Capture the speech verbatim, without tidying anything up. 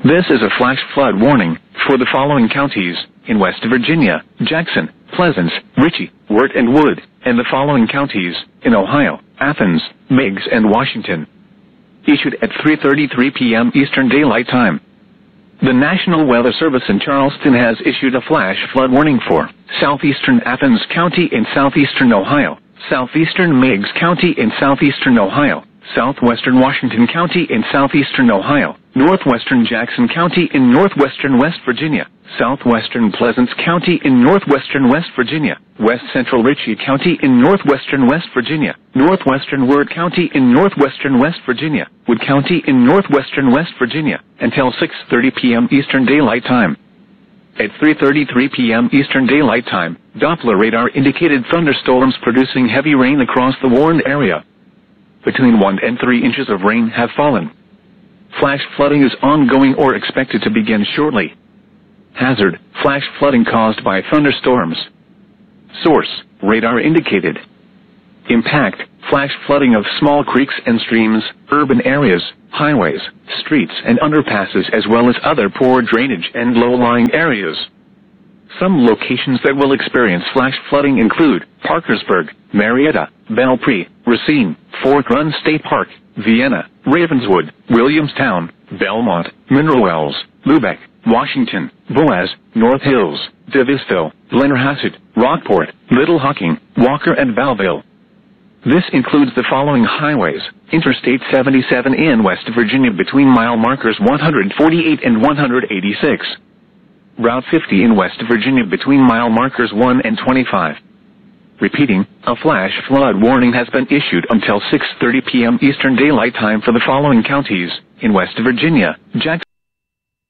This is a flash flood warning for the following counties in West Virginia: Jackson, Pleasants, Ritchie, Wirt and Wood, and the following counties in Ohio: Athens, Meigs and Washington. Issued at three thirty-three p m Eastern Daylight Time. The National Weather Service in Charleston has issued a flash flood warning for southeastern Athens County in southeastern Ohio, southeastern Meigs County in southeastern Ohio, southwestern Washington County in southeastern Ohio, northwestern Jackson County in northwestern West Virginia, southwestern Pleasants County in northwestern West Virginia, west central Ritchie County in northwestern West Virginia, northwestern Wirt County in northwestern West Virginia, Wood County in northwestern West Virginia, until six thirty p m Eastern Daylight Time. At three thirty-three p m Eastern Daylight Time, Doppler radar indicated thunderstorms producing heavy rain across the warned area. Between one and three inches of rain have fallen. Flash flooding is ongoing or expected to begin shortly. Hazard: flash flooding caused by thunderstorms. Source: radar indicated. Impact: flash flooding of small creeks and streams, urban areas, highways, streets and underpasses, as well as other poor drainage and low-lying areas. Some locations that will experience flash flooding include Parkersburg, Marietta, Belpre, Racine, Fort Run State Park, Vienna, Ravenswood, Williamstown, Belmont, Mineral Wells, Lubeck, Washington, Boaz, North Hills, Davisville, Blennerhassett, Rockport, Little Hocking, Walker and Valville. This includes the following highways: Interstate seventy-seven in West Virginia between mile markers one hundred forty-eight and one hundred eighty-six. Route fifty in West Virginia between mile markers one and twenty-five. Repeating, a flash flood warning has been issued until six thirty p m Eastern Daylight Time for the following counties in West Virginia: Jackson.